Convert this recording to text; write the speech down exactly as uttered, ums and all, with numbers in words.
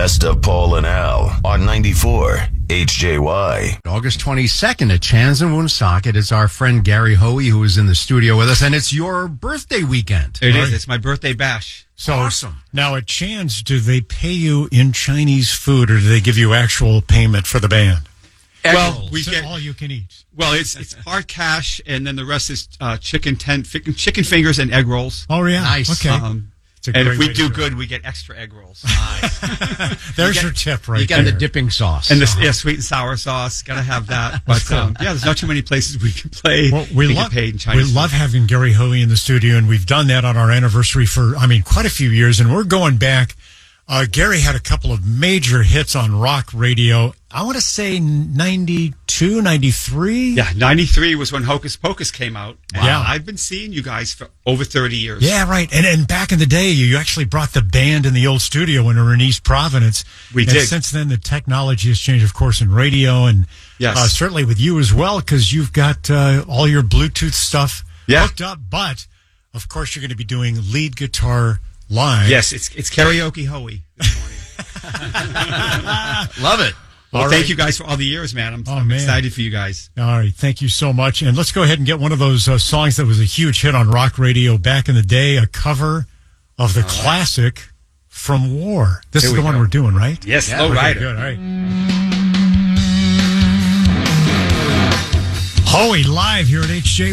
best of Paul and Al on ninety-four H J Y. August twenty-second at Chan's in Woonsocket. It's our friend Gary Hoey who is in the studio with us, and it's your birthday weekend. It is. It's my birthday bash. So Awesome. Now, at Chan's, do they pay you in Chinese food, or do they give you actual payment for the band? Well, we So get all you can eat. well. It's it's hard cash, and then the rest is uh, chicken ten chicken fingers and egg rolls. Oh, yeah. Nice. Okay. Um, It's a and great if we way to do do it. good, we get extra egg rolls. There's get- your tip right you got there. the dipping sauce. And this, yeah, sweet and sour sauce. Got to have that. But um, yeah, there's not too many places we can play. Well, we and love get paid in we Chinese love food. having Gary Hoey in the studio, and we've done that on our anniversary for, I mean, quite a few years, and we're going back. Uh, Gary had a couple of major hits on rock radio. I want to say ninety-two, ninety-three. Yeah, ninety-three was when Hocus Pocus came out. And Yeah. I've been seeing you guys for over thirty years. Yeah, right. And and back in the day, you actually brought the band in the old studio when we were in East Providence. We and did. Since then, the technology has changed, of course, in radio, and Yes. uh, certainly with you as well, because you've got uh, all your Bluetooth stuff Yeah. hooked up. But, of course, you're going to be doing lead guitar live. Yes, it's it's karaoke Hoey this morning. Love it. Well, All thank right. you guys for all the years, man. I'm, Oh, I'm man. excited for you guys. All right. Thank you so much. And let's go ahead and get one of those uh, songs that was a huge hit on rock radio back in the day, a cover of the classic From War. This Here is we the one go. we're doing, right? Yes, Yeah. Low Okay, Rider. good. All right. Hoey live here at H J